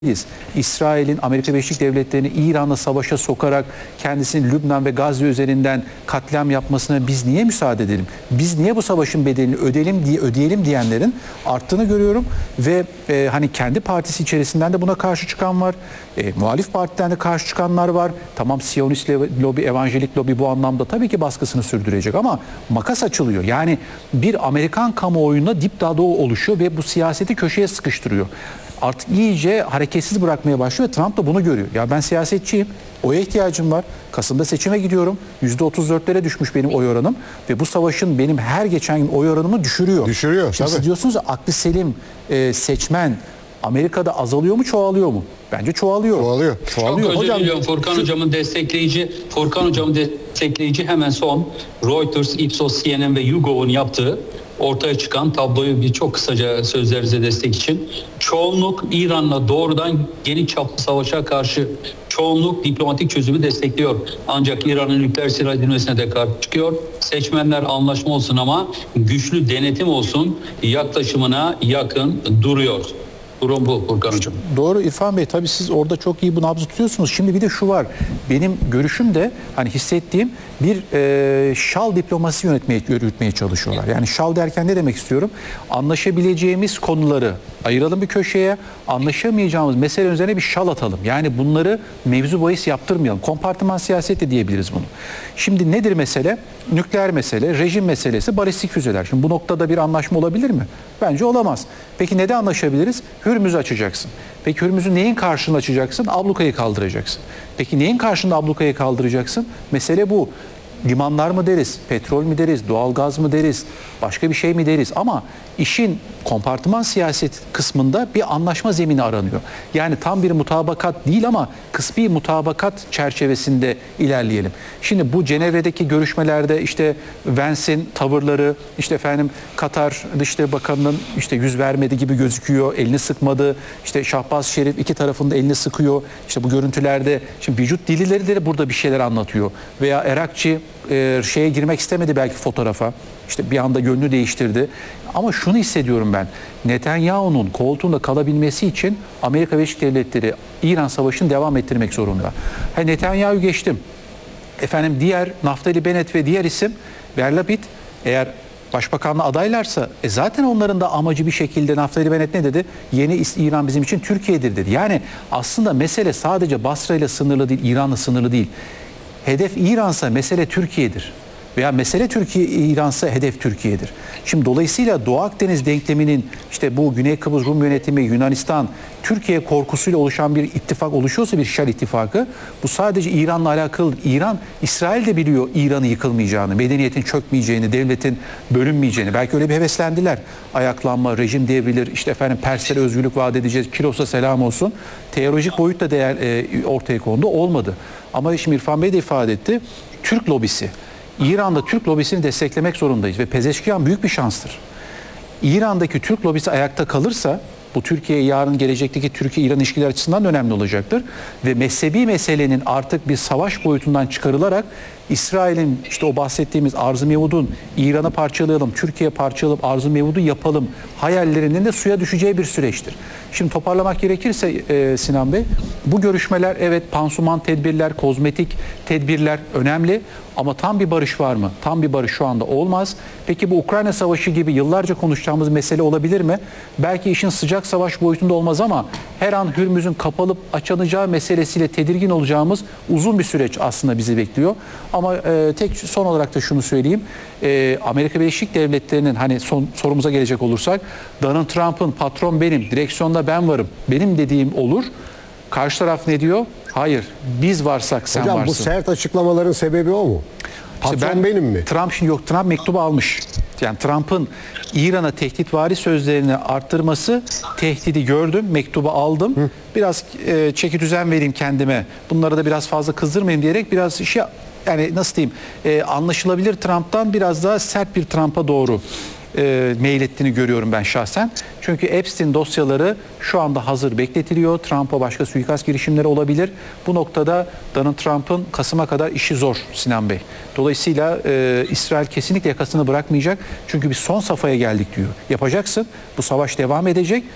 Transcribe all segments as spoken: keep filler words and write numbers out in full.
İsrail'in Amerika Birleşik Devletleri'ni İran'la savaşa sokarak kendisinin Lübnan ve Gazze üzerinden katliam yapmasına biz niye müsaade edelim? Biz niye bu savaşın bedelini ödeyelim diye ödeyelim diyenlerin arttığını görüyorum ve e, hani kendi partisi içerisinden de buna karşı çıkan var. E, muhalif partiden de karşı çıkanlar var. Tamam, Siyonist lobi, evangelik lobi bu anlamda tabii ki baskısını sürdürecek ama makas açılıyor. Yani bir Amerikan kamuoyunda dipdağda oluşuyor ve bu siyaseti köşeye sıkıştırıyor. Artık iyice hareketsiz bırakmaya başlıyor ve Trump da bunu görüyor. Ya ben siyasetçiyim, oya ihtiyacım var. Kasım'da seçime gidiyorum. yüzde otuz dörtlere düşmüş benim oy oranım. Ve bu savaşın benim her geçen gün oy oranımı düşürüyor. Düşürüyor, Şimdi tabii. siz diyorsunuz ya, aklı selim e, seçmen Amerika'da azalıyor mu, çoğalıyor mu? Bence çoğalıyor. Çoğalıyor. Çoğalıyor. Çok özür Hocam, diliyorum. Furkan hocamın destekleyici, Furkan hocamın destekleyici hemen son Reuters, Ipsos, C N N ve YouGov'un yaptığı ortaya çıkan tabloyu bir çok kısaca sözlerinize destek için. Çoğunluk İran'la doğrudan geniş çaplı savaşa karşı çoğunluk diplomatik çözümü destekliyor. Ancak İran'ın nükleer silah edilmesine de karşı çıkıyor. Seçmenler anlaşma olsun ama güçlü denetim olsun yaklaşımına yakın duruyor. Durum bu Furkan hocam. Doğru İrfan Bey, tabii siz orada çok iyi bu nabzı tutuyorsunuz. Şimdi bir de şu var, benim görüşüm de hani hissettiğim bir e, şal diplomasi yönetmeye, yürütmeye çalışıyorlar. Yani şal derken ne demek istiyorum? Anlaşabileceğimiz konuları ayıralım bir köşeye, anlaşamayacağımız mesele üzerine bir şal atalım. Yani bunları mevzu bahis yaptırmayalım. Kompartıman siyaseti diyebiliriz bunu. Şimdi nedir mesele? Nükleer mesele, rejim meselesi, balistik füzeler. Şimdi bu noktada bir anlaşma olabilir mi? Bence olamaz. Peki neden anlaşabiliriz? Hürmüz'ü açacaksın. Peki Hürmüz'ü neyin karşılığında açacaksın? Ablukayı kaldıracaksın. Peki neyin karşılığında ablukayı kaldıracaksın? Mesele bu. Limanlar mı deriz, petrol mü deriz, doğalgaz mı deriz, başka bir şey mi deriz? Ama işin kompartıman siyaset kısmında bir anlaşma zemini aranıyor. Yani tam bir mutabakat değil ama kısmi mutabakat çerçevesinde ilerleyelim. Şimdi bu Cenevre'deki görüşmelerde işte Vance'in tavırları, işte efendim Katar Dışişleri Bakanı'nın işte yüz vermedi gibi gözüküyor, elini sıkmadı. İşte Şahbaz Şerif iki tarafında elini sıkıyor. İşte bu görüntülerde şimdi vücut dilileri de burada bir şeyler anlatıyor. Veya Erakçı e, şeye girmek istemedi belki fotoğrafa. İşte bir anda yönünü değiştirdi. Ama şunu hissediyorum ben. Netanyahu'nun koltuğunda kalabilmesi için Amerika Birleşik Devletleri İran Savaşı'nı devam ettirmek zorunda. Ha, Netanyahu geçtim. Efendim diğer Naftali Bennett ve diğer isim Yair Lapid eğer başbakanlığa adaylarsa e zaten onların da amacı bir şekilde, Naftali Bennett ne dedi? Yeni İran bizim için Türkiye'dir dedi. Yani aslında mesele sadece Basra ile sınırlı değil, İran'la sınırlı değil. Hedef İran'sa mesele Türkiye'dir. Veya mesele Türkiye, İran'sa hedef Türkiye'dir. Şimdi dolayısıyla Doğu Akdeniz denkleminin işte bu Güney Kıbrıs Rum yönetimi, Yunanistan, Türkiye korkusuyla oluşan bir ittifak oluşuyorsa, bir şer ittifakı, bu sadece İran'la alakalı. İran, İsrail de biliyor İran'ı yıkılmayacağını, medeniyetin çökmeyeceğini, devletin bölünmeyeceğini. Belki öyle bir heveslendiler. Ayaklanma, rejim devrilir, işte efendim Perslere özgürlük vaat edeceğiz, Kilos'a selam olsun. Teolojik boyut da değer, e, ortaya kondu, olmadı. Ama şimdi İrfan Bey de ifade etti, Türk lobisi. İran'da Türk lobisini desteklemek zorundayız ve Pezeşkiyan büyük bir şanstır. İran'daki Türk lobisi ayakta kalırsa bu Türkiye yarın gelecekteki Türkiye-İran ilişkiler açısından da önemli olacaktır. Ve mezhebi meselenin artık bir savaş boyutundan çıkarılarak İsrail'in işte o bahsettiğimiz Arz-ı Mevud'un İran'ı parçalayalım, Türkiye parçalayalım, Arz-ı Mevud'u yapalım hayallerinin de suya düşeceği bir süreçtir. Şimdi toparlamak gerekirse e, Sinan Bey, bu görüşmeler evet pansuman tedbirler, kozmetik tedbirler önemli ama tam bir barış var mı? Tam bir barış şu anda olmaz. Peki bu Ukrayna Savaşı gibi yıllarca konuşacağımız mesele olabilir mi? Belki işin sıcak savaş boyutunda olmaz ama her an Hürmüz'ün kapalıp açılacağı meselesiyle tedirgin olacağımız uzun bir süreç aslında bizi bekliyor. Ama e, tek son olarak da şunu söyleyeyim. E, Amerika Birleşik Devletleri'nin hani son sorumuza gelecek olursak, Donald Trump'ın patron benim, direksiyonda ben varım, benim dediğim olur. Karşı taraf ne diyor? Hayır, biz varsak sen Hocam, varsın. bu sert açıklamaların sebebi o mu? Patron İşte ben, benim mi? Trump şimdi yok, Trump mektubu almış. Yani Trump'ın İran'a tehditvari sözlerini arttırması, tehdidi gördüm, mektubu aldım. Hı. Biraz e, çeki düzen vereyim kendime. Bunlara da biraz fazla kızdırmayayım diyerek biraz şey, yani nasıl diyeyim, e, anlaşılabilir Trump'tan biraz daha sert bir Trump'a doğru e, meylettiğini görüyorum ben şahsen. Çünkü Epstein dosyaları şu anda hazır bekletiliyor. Trump'a başka suikast girişimleri olabilir. Bu noktada Donald Trump'ın Kasım'a kadar işi zor Sinan Bey. Dolayısıyla e, İsrail kesinlikle yakasını bırakmayacak. Çünkü biz son safhaya geldik diyor. Yapacaksın. Bu savaş devam edecek.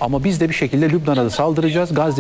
Ama biz de bir şekilde Lübnan'a da saldıracağız. Gazze